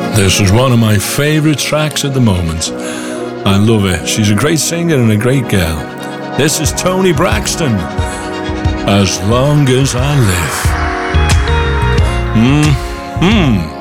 This is one of my favourite tracks at the moment. I love it. She's a great singer and a great girl. This is Toni Braxton. As long as I live.